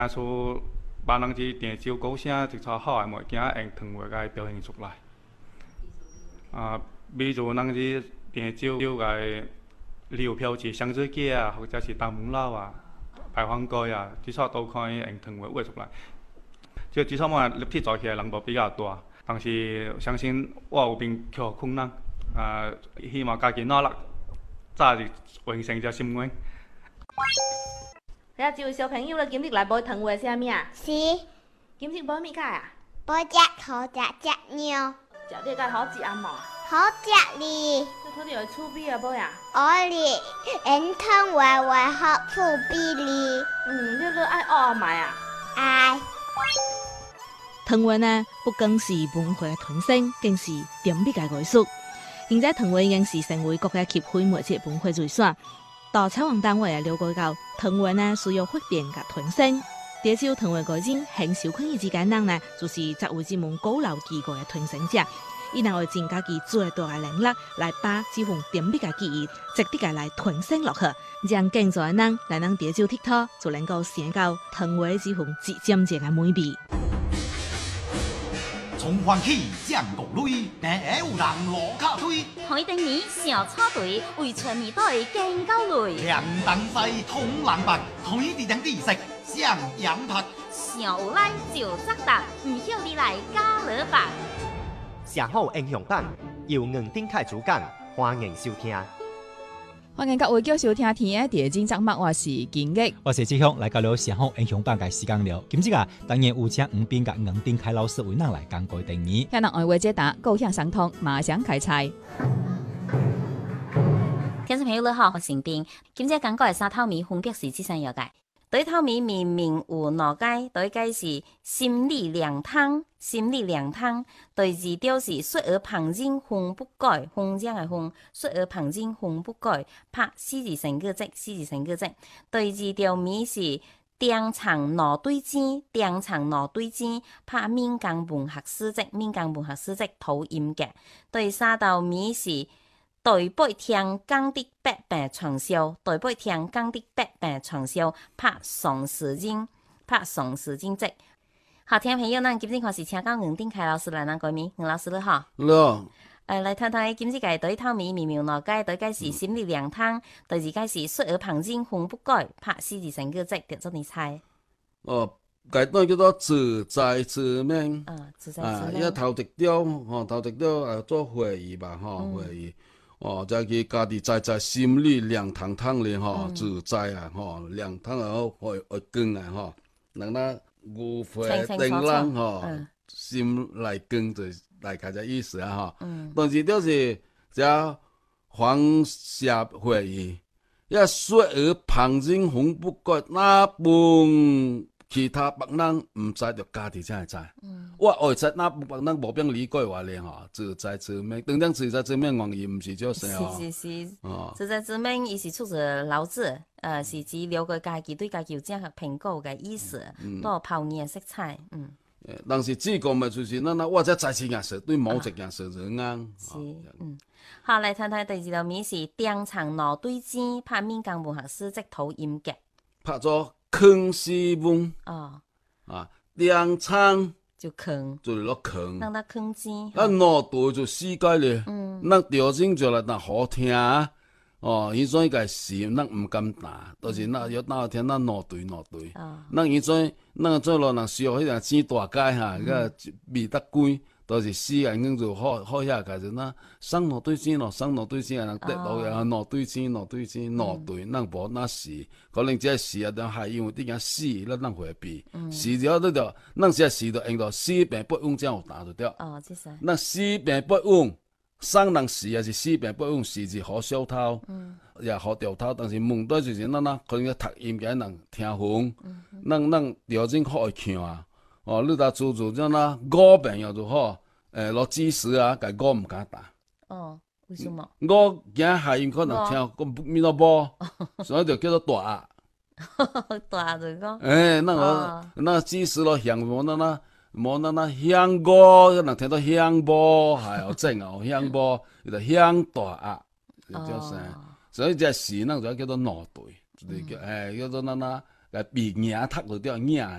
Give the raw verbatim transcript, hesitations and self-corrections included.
啊，所把人之电照高声一撮好嘅物件用糖画甲表现出来。啊，比如人之电照嘅流票子、香子鸡啊，或者是大门佬啊、白黄盖啊，至少都可以用糖画画出来。就至少嘛，立体做起来人无比较大，但是相信我有边较困难，啊，希望家己努力，早日完成这心愿。 睇下幾位小朋友咧，今日來背糖畫寫咩啊？ 是今日背咩解啊？ 背只兔只只貓， 食啲個好字啊毛啊？ 好只哩， 你睇你有厝邊啊背啊？ 我哩用糖畫畫好厝邊哩， 嗯，你都愛學啊買啊？ 愛糖畫呢，不光是文化嘅傳承，更是點筆嘅藝術。現在糖畫已經是成為國家級非物質文化遺產。到採訪單位啊，了解到糖畫呢需要發展甲傳承。第一招糖畫改進，很受歡迎之間人呢，就是作為這門古老技藝嘅傳承者。伊能會增加其最大嘅能力，來把這份點筆嘅技藝，直接嘅來傳承落去，讓更多嘅人來能第一招剔透，就能夠成到糖畫這份至尖正嘅美味。 從歡喜降國淚，平下有人路卡推。 海丁年小草隊，為全年隊更高累。 涼東西通人白，推地兩地食上羊拍。 上有來就責答，唔曉你來加勒白。 社好英雄版由吳丁凱主講，歡迎收聽。 歡迎各位繼續收聽天嘅第一集節目，我是金玉， 我是志雄，來到了社好英雄版嘅時間了。今日啊，當然有請吳斌甲吳丁凱老師為咱來講過第二。 向人愛話解答，高向上通，馬上開賽。 聽眾朋友你好，我是斌。今日講過嘅三透米分別是這三樣嘅。第一透米明明有兩解，第一解是心理涼湯，心理涼湯。第二條是雪兒旁人風不改，風這樣嘅風，雪兒旁人風不改，拍四字成句式，四字成句式。第二條米是釘長羅對尖，釘長羅對尖，拍閩江文學史跡，閩江文學史跡土音格。第三道米是台北聽講的百病長壽，台北聽講的百病長壽，拍宋時經，拍宋時經跡。好，聽朋友，咱今日開始請教吳丁凱老師來咱改名，吳老師你好。 你好。 誒，來睇睇今日嘅第一透米，明明兩解，第一解是心理涼湯，第二解是雪兒旁人風不改，拍四字成句跡，叫做你猜。 哦，解段叫做自在自明。 啊，自在自明。 明。 啊，頭一條，吼，頭一條誒做會議吧，吼，會議。哦，再去家己在在心裡涼湯湯咧，吼，自在啊，吼，涼湯啊，會會光啊，吼，讓咱牛皮燈籠吼，心來光就大概這意思啊，吼。嗯。但是就是這黃社會議，一雪兒旁人風不改，那本其他別人唔知就家己才會知。嗯、我會知那別人無必理解我咧吼，自在自明。當然自在自明原意唔是叫啥哦。 是是是。哦。自在自明，伊是出自老子，呃，是指了解家己對家己有這樣評估嘅意思，都有泡麵色彩，嗯。 誒，但是主講咪就是咱那我這在事件事對某一件事人啱。 是，嗯。好，來睇睇第二條名是釘長羅對尖，拍閩江文學史跡土音格。 拍做坑西文。 哦。 啊，釘長就坑， 就是落坑。 讓它坑尖。 咱羅對就世界咧， 嗯。 咱調整就來，咱好聽。哦，迄種個是咱毋敢打，都、就是咱要哪天咱攞對攞對。咱迄種咱做落人需要迄個錢大街哈，個味得貴，都是死人經就好好遐個就那生攞對錢咯，生攞對錢人得到嘅攞對錢攞對錢攞對，咱無那死，可能只死啊，但係因為啲人死，咱咱回避，死咗都就咱只死就用到死病不穩，這樣有打就掉。 哦，即係。 咱死病不穩。生人死也是死病不穩，死是好小偷，嗯、也好掉頭。但是問題就是咱咱可能讀音嘅人聽風，咱咱調整好會強啊。哦，你若做做怎啦，五病又就好，誒攞知識啊，甲五唔敢打。 哦，為什麼？ 五驚下音可能聽講咪到波，所以就叫做大壓。 大就講。 誒，那個那知識咯，向我那那。無那那響波，可能聽到響波，係有正啊，響波，叫做響大壓，就叫啥？所以只是那就叫做腦對，就是叫誒叫做那那誒鼻耳突就叫耳。